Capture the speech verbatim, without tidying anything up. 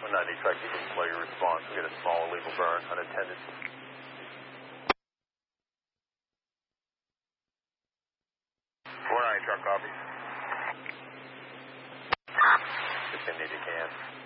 one ninety truck, you can slow your response. We get a small illegal burn, unattended. four ninety truck, copy. Continue if you can.